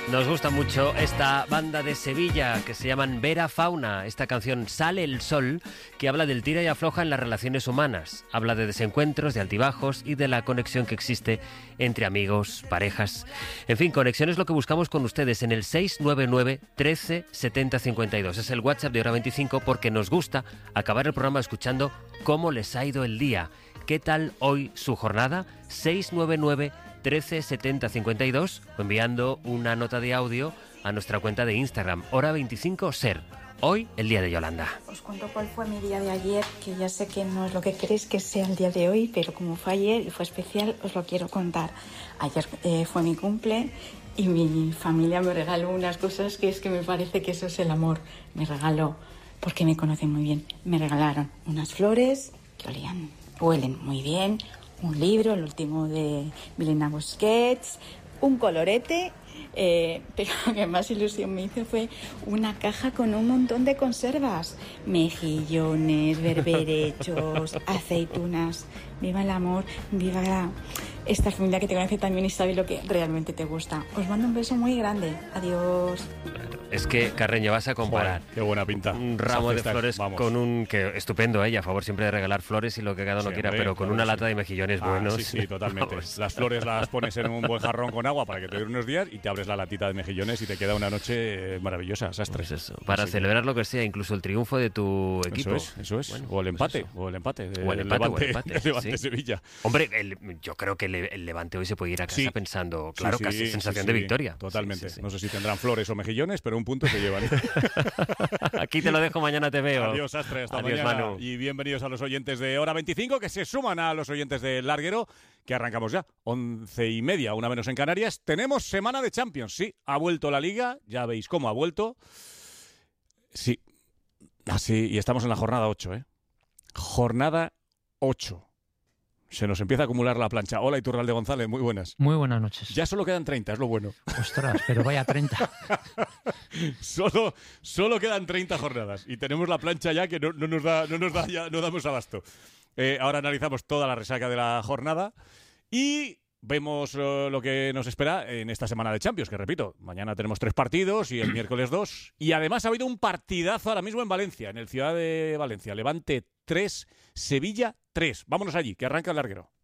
Nos gusta mucho esta banda de Sevilla que se llaman Vera Fauna. Esta canción Sale el Sol, que habla del tira y afloja en las relaciones humanas. Habla de desencuentros, de altibajos y de la conexión que existe entre amigos, parejas. En fin, conexión es lo que buscamos con ustedes en el 699 13 70 52. Es el WhatsApp de Hora 25 porque nos gusta acabar el programa escuchando cómo les ha ido el día. ¿Qué tal hoy su jornada? 699 13 70 52 o enviando una nota de audio a nuestra cuenta de Instagram, Hora 25 Ser. Hoy, el día de Yolanda. Os cuento cuál fue mi día de ayer, que ya sé que no es lo que queréis que sea el día de hoy, pero como fue ayer y fue especial, os lo quiero contar. Ayer fue mi cumple y mi familia me regaló unas cosas que es que me parece que eso es el amor. Me regaló, porque me conocen muy bien, me regalaron unas flores que huelen muy bien, un libro, el último de Milena Busquets, un colorete, pero lo que más ilusión me hizo fue una caja con un montón de conservas, mejillones, berberechos, aceitunas. Viva el amor, viva esta familia que te conoce también y sabe lo que realmente te gusta. Os mando un beso muy grande. Adiós. Es que, Carreño, vas a comparar. Joder, qué buena pinta. Un ramo de flores con un... que estupendo, a favor siempre de regalar flores y lo que cada uno quiera, pero con una lata de mejillones buenos. Sí, totalmente. Las flores las pones en un buen jarrón con agua para que te dure unos días y te abres la latita de mejillones y te queda una noche maravillosa, sastre. Pues eso, para celebrar lo que sea, incluso el triunfo de tu equipo. Eso es. Bueno, o el empate. Levante Sevilla. Hombre, yo creo que el Levante hoy se puede ir a casa pensando, casi sensación de victoria. Totalmente. No sé si tendrán flores o mejillones, pero un punto se llevan. Aquí te lo dejo, mañana te veo. Adiós, Astre, hasta Adiós, mañana. Manu. Y bienvenidos a los oyentes de Hora 25, que se suman a los oyentes de Larguero, que arrancamos ya, 11:30, una menos en Canarias. Tenemos semana de Champions, sí, ha vuelto la Liga, ya veis cómo ha vuelto. Sí, así, y estamos en la jornada 8, ¿eh? Jornada 8. Se nos empieza a acumular la plancha. Hola, Iturralde González, muy buenas. Muy buenas noches. Ya solo quedan 30, es lo bueno. Ostras, pero vaya 30. Solo quedan 30 jornadas y tenemos la plancha ya que no nos da ya, no damos abasto. Ahora analizamos toda la resaca de la jornada y vemos lo que nos espera en esta semana de Champions, que repito, mañana tenemos 3 partidos y el miércoles 2. Y además ha habido un partidazo ahora mismo en Valencia, en el Ciudad de Valencia. Levante 3, Sevilla 3. Vámonos allí, que arranca el Larguero.